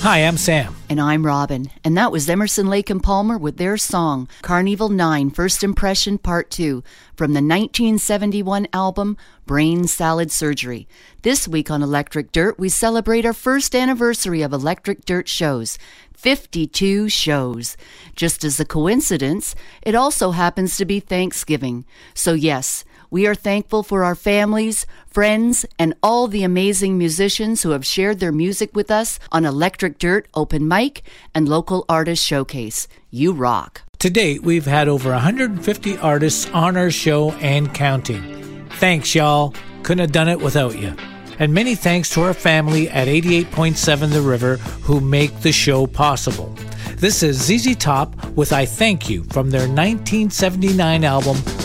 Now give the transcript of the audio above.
Hi, I'm Sam. And I'm Robin. And that was Emerson, Lake and Palmer with their song, Carnival 9, First Impression Part 2, from the 1971 album, Brain Salad Surgery. This week on Electric Dirt, we celebrate our first anniversary of Electric Dirt shows. 52 shows. Just as a coincidence, it also happens to be Thanksgiving. So yes, we are thankful for our families, friends, and all the amazing musicians who have shared their music with us on Electric Dirt Open Mic and Local Artist Showcase. You rock. To date, we've had over 150 artists on our show and counting. Thanks, y'all. Couldn't have done it without you. And many thanks to our family at 88.7 The River who make the show possible. This is ZZ Top with I Thank You from their 1979 album,